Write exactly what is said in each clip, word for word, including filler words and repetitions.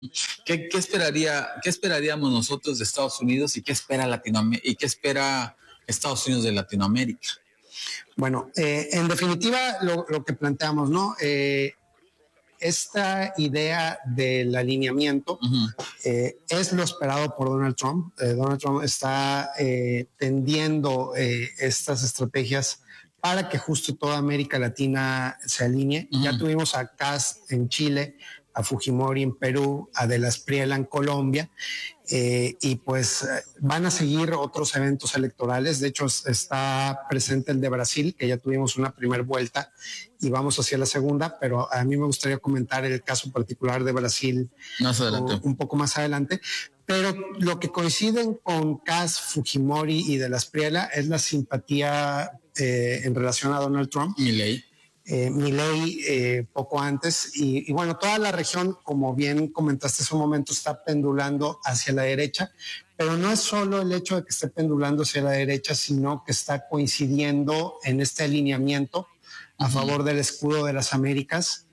¿Qué, qué esperaría, qué esperaríamos nosotros de Estados Unidos y qué espera Latinoamérica y qué espera Estados Unidos de Latinoamérica? Bueno, eh, en definitiva, lo, lo que planteamos, ¿no? Eh, esta idea del alineamiento uh-huh. eh, es lo esperado por Donald Trump. Eh, Donald Trump está eh, tendiendo eh, estas estrategias para que justo toda América Latina se alinee. Uh-huh. Ya tuvimos a Kast en Chile, a Fujimori en Perú, a De la Espriella en Colombia, eh, y pues van a seguir otros eventos electorales. De hecho, está presente el de Brasil, que ya tuvimos una primera vuelta y vamos hacia la segunda, pero a mí me gustaría comentar el caso particular de Brasil más adelante. un poco más adelante. Pero lo que coinciden con Kast, Fujimori y De la Espriella es la simpatía eh, en relación a Donald Trump. Milei. Eh, Milei eh, poco antes y, y bueno, toda la región, como bien comentaste hace un momento, está pendulando hacia la derecha, pero no es solo el hecho de que esté pendulando hacia la derecha, sino que está coincidiendo en este alineamiento a uh-huh. favor del escudo de las Américas,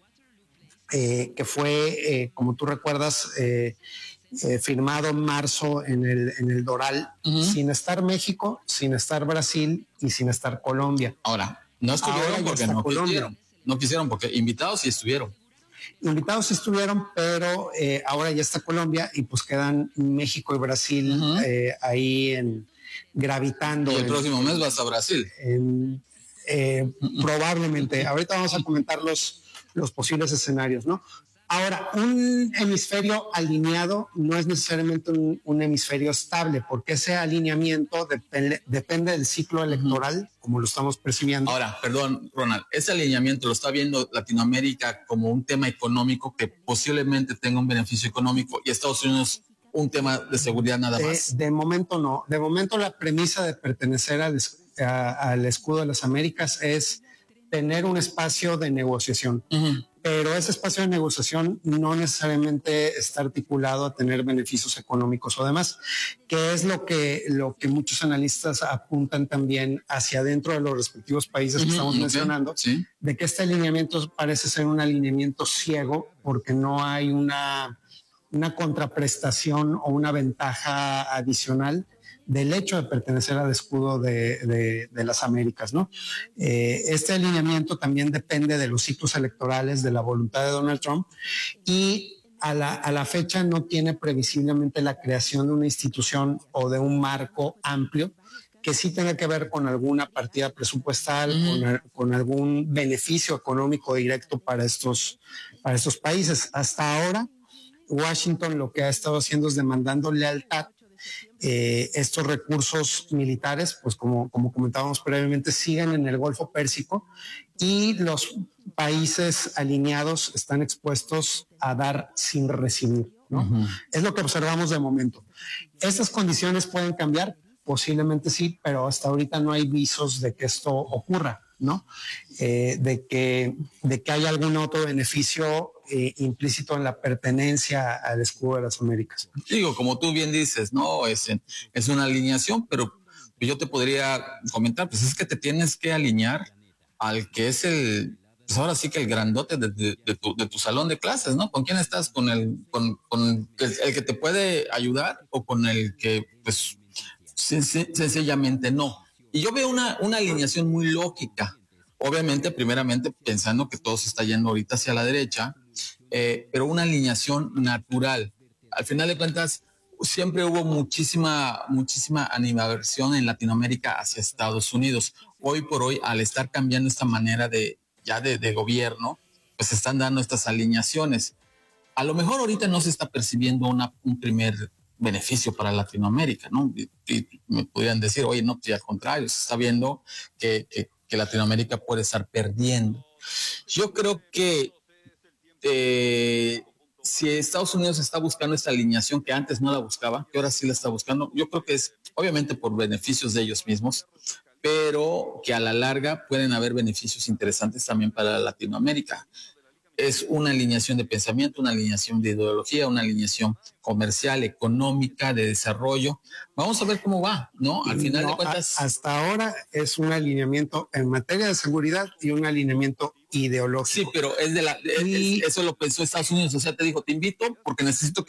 eh, que fue, eh, como tú recuerdas, eh, eh, firmado en marzo en el, en el Doral, uh-huh. sin estar México, sin estar Brasil y sin estar Colombia. Ahora, no estuvieron porque no Colombia. quisieron. No quisieron porque invitados sí estuvieron. Invitados sí estuvieron, pero eh, ahora ya está Colombia y pues quedan México y Brasil uh-huh. eh, ahí en, gravitando. Y el en, próximo mes vas a Brasil. En, eh, uh-huh. Probablemente. Ahorita vamos a comentar los, los posibles escenarios, ¿no? Ahora, un hemisferio alineado no es necesariamente un, un hemisferio estable, porque ese alineamiento depende, depende del ciclo electoral, uh-huh. como lo estamos percibiendo. Ahora, perdón, Ronald, ese alineamiento lo está viendo Latinoamérica como un tema económico que posiblemente tenga un beneficio económico y Estados Unidos un tema de seguridad nada de, más. De momento no. De momento la premisa de pertenecer al, a, al escudo de las Américas es tener un espacio de negociación. Uh-huh. Pero ese espacio de negociación no necesariamente está articulado a tener beneficios económicos o demás, que es lo que, lo que muchos analistas apuntan también hacia dentro de los respectivos países uh-huh, que estamos okay, mencionando, sí. de que este alineamiento parece ser un alineamiento ciego porque no hay una, una contraprestación o una ventaja adicional del hecho de pertenecer al escudo de, de, de las Américas, ¿no? Eh, este alineamiento también depende de los ciclos electorales, de la voluntad de Donald Trump y a la, a la fecha no tiene previsiblemente la creación de una institución o de un marco amplio que sí tenga que ver con alguna partida presupuestal, uh-huh. con, con algún beneficio económico directo para estos, para estos países. Hasta ahora, Washington lo que ha estado haciendo es demandando lealtad. Eh, estos recursos militares, pues como, como comentábamos previamente, siguen en el Golfo Pérsico y los países alineados están expuestos a dar sin recibir, ¿no? Uh-huh. Es lo que observamos de momento. ¿Estas condiciones pueden cambiar? Posiblemente sí, pero hasta ahorita no hay visos de que esto ocurra, ¿no? Eh, de que, de que haya algún otro beneficio eh, implícito en la pertenencia al escudo de las Américas. Digo, como tú bien dices, no, es, es una alineación, pero yo te podría comentar, pues es que te tienes que alinear al que es el, pues ahora sí que el grandote de, de, de, tu, de tu salón de clases, ¿no? ¿Con quién estás? ¿Con el, con, con el, el que te puede ayudar o con el que, pues, sencillamente no? Y yo veo una, una alineación muy lógica. Obviamente, primeramente, pensando que todo se está yendo ahorita hacia la derecha, eh, pero una alineación natural. Al final de cuentas, siempre hubo muchísima, muchísima animadversión en Latinoamérica hacia Estados Unidos. Hoy por hoy, al estar cambiando esta manera de, ya de, de gobierno, pues se están dando estas alineaciones. A lo mejor ahorita no se está percibiendo una, un primer beneficio para Latinoamérica, ¿no? Y, y me podrían decir, oye, no, pues al contrario, se está viendo que, que, que Latinoamérica puede estar perdiendo. Yo creo que eh, si Estados Unidos está buscando esta alineación que antes no la buscaba, que ahora sí la está buscando, yo creo que es obviamente por beneficios de ellos mismos, pero que a la larga pueden haber beneficios interesantes también para Latinoamérica. es una alineación de pensamiento, una alineación de ideología, una alineación comercial, económica, de desarrollo. Vamos a ver cómo va, ¿no? Al final no, de cuentas. A, hasta ahora es un alineamiento en materia de seguridad y un alineamiento ideológico. Sí, pero es de la, es, y, es, eso lo pensó Estados Unidos. O sea, te dijo, te invito porque necesito que